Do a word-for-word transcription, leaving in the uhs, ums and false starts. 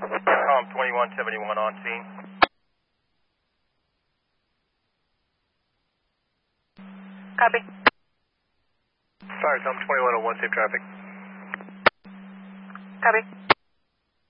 Column twenty-one seventy-one on scene. Copy. Fire, Tom twenty-one oh one, safe traffic. Copy.